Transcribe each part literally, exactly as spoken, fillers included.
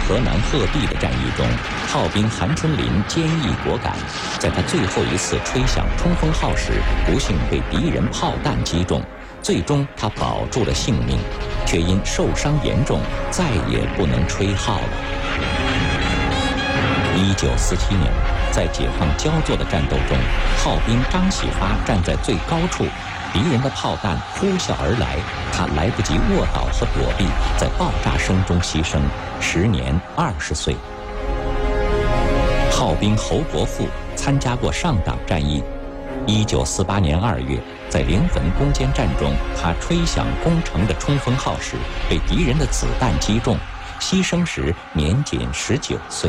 河南鹤壁的战役中，炮兵韩春林坚毅果敢，在他最后一次吹响冲锋号时，不幸被敌人炮弹击中，最终他保住了性命，却因受伤严重，再也不能吹号了。一九四七年，在解放焦作的战斗中，炮兵张喜发站在最高处，敌人的炮弹呼啸而来，他来不及卧倒和躲避，在爆炸声中牺牲，时年二十岁。炮兵侯国富参加过上党战役。一九四八年二月，在临汾攻坚战中，他吹响攻城的冲锋号时，被敌人的子弹击中，牺牲时年仅十九岁。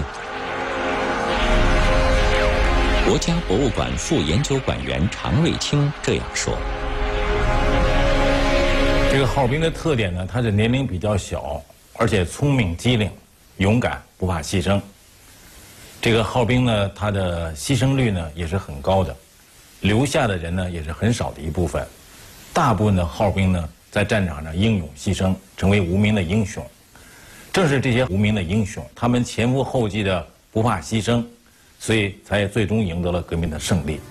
国家博物馆副研究馆员常瑞清这样说： 这个号兵的特点呢，他的年龄比较小，而且聪明机灵、勇敢，不怕牺牲。这个号兵呢，他的牺牲率呢也是很高的，留下的人呢也是很少的一部分。大部分的号兵呢，在战场上英勇牺牲，成为无名的英雄。正是这些无名的英雄，他们前赴后继的不怕牺牲，所以才最终赢得了革命的胜利。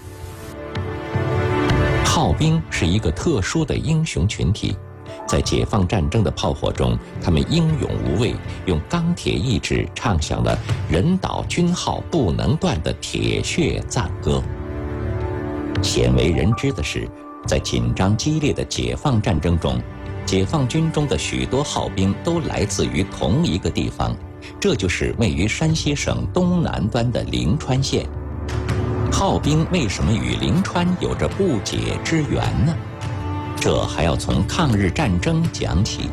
炮兵是一个特殊的英雄群体，在解放战争的炮火中，他们英勇无畏，用钢铁意志唱响了人倒军号不能断的铁血赞歌。鲜为人知的是，在紧张激烈的解放战争中，解放军中的许多号兵都来自于同一个地方，这就是位于山西省东南端的灵川县。炮兵为什么与灵川有着不解之缘呢？这还要从抗日战争讲起。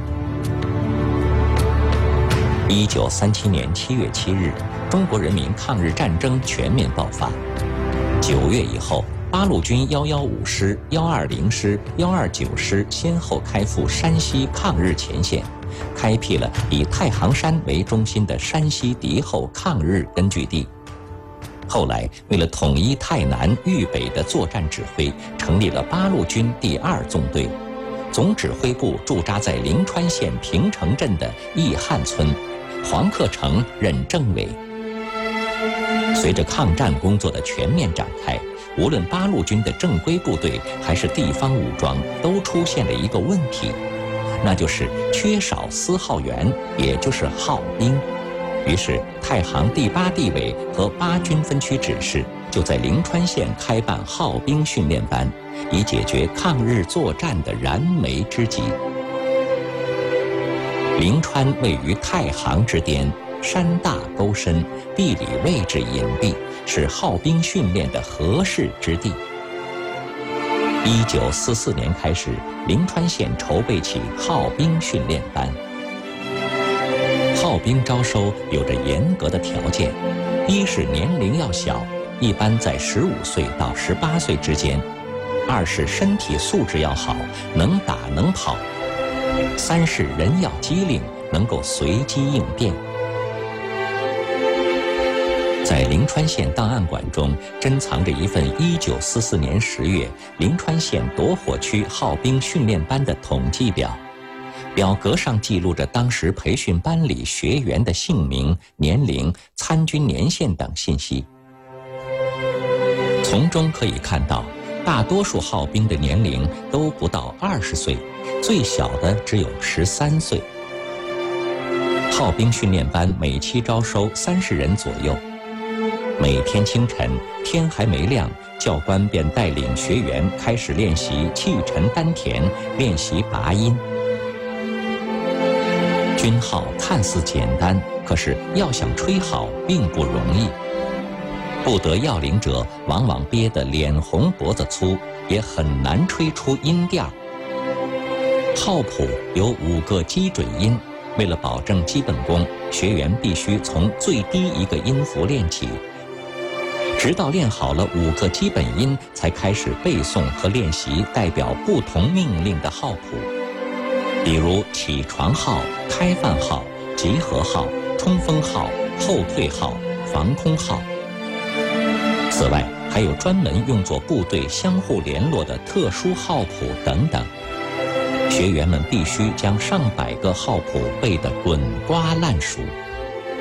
一九三七年七月七日，中国人民抗日战争全面爆发。九月以后，八路军幺幺五师、幺二零师、幺二九师先后开赴山西抗日前线，开辟了以太行山为中心的山西敌后抗日根据地。后来，为了统一太南、豫北的作战指挥，成立了八路军第二纵队，总指挥部驻扎在灵川县平城镇的义汉村，黄克诚任政委。随着抗战工作的全面展开，无论八路军的正规部队还是地方武装，都出现了一个问题，那就是缺少司号员，也就是号兵。于是，太行第八地委和八军分区指示就在灵川县开办号兵训练班，以解决抗日作战的燃眉之急。灵川位于太行之巅，山大沟深，地理位置隐蔽，是号兵训练的合适之地。一九四四年开始，灵川县筹备起号兵训练班。号兵招收有着严格的条件，一是年龄要小，一般在十五岁到十八岁之间；二是身体素质要好，能打能跑；三是人要机灵，能够随机应变。在灵川县档案馆中珍藏着一份一九四四年十月灵川县夺火区号兵训练班的统计表，表格上记录着当时培训班里学员的姓名、年龄、参军年限等信息。从中可以看到，大多数号兵的年龄都不到二十岁，最小的只有十三岁。号兵训练班每期招收三十人左右。每天清晨，天还没亮，教官便带领学员开始练习气沉丹田，练习拔音。军号看似简单，可是要想吹好并不容易。不得要领者往往憋得脸红脖子粗，也很难吹出音调。号谱有五个基准音，为了保证基本功，学员必须从最低一个音符练起，直到练好了五个基本音，才开始背诵和练习代表不同命令的号谱，比如起床号、开饭号、集合号、冲锋号、后退号、防空号。此外，还有专门用作部队相互联络的特殊号谱等等。学员们必须将上百个号谱背得滚瓜烂熟。